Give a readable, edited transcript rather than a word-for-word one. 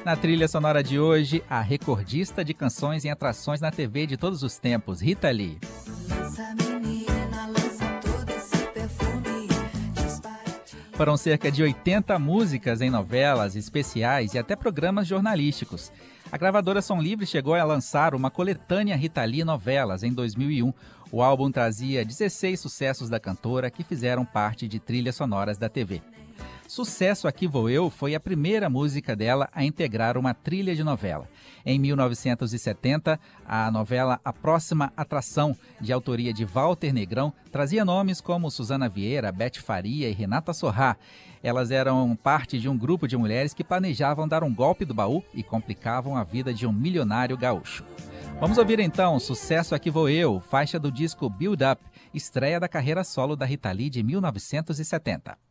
Na trilha sonora de hoje, a recordista de canções em atrações na TV de todos os tempos, Rita Lee. Foram cerca de 80 músicas em novelas, especiais e até programas jornalísticos. A gravadora Som Livre chegou a lançar uma coletânea Rita Lee Novelas em 2001. O álbum trazia 16 sucessos da cantora que fizeram parte de trilhas sonoras da TV. Sucesso Aqui Vou Eu foi a primeira música dela a integrar uma trilha de novela. Em 1970, a novela A Próxima Atração, de autoria de Walter Negrão, trazia nomes como Suzana Vieira, Beth Faria e Renata Sorrah. Elas eram parte de um grupo de mulheres que planejavam dar um golpe do baú e complicavam a vida de um milionário gaúcho. Vamos ouvir então Sucesso Aqui Vou Eu, faixa do disco Build Up, estreia da carreira solo da Rita Lee de 1970.